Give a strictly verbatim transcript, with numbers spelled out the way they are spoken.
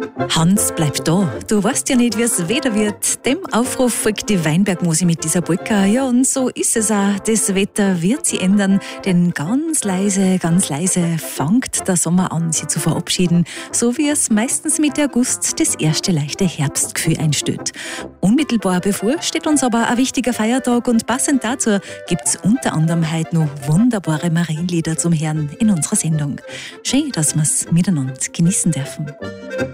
Hans, bleib da. Du weißt ja nicht, wie es Wetter wird. Dem Aufruf folgt die Weinbergmusik mit dieser Polka. Ja, und so ist es auch. Das Wetter wird sich ändern, denn ganz leise, ganz leise fängt der Sommer an, sich zu verabschieden, so wie es meistens Mitte August das erste leichte Herbstgefühl einstellt. Unmittelbar bevor steht uns aber ein wichtiger Feiertag und passend dazu gibt es unter anderem heute noch wunderbare Marienlieder zum Hören in unserer Sendung. Schön, dass wir es miteinander genießen dürfen.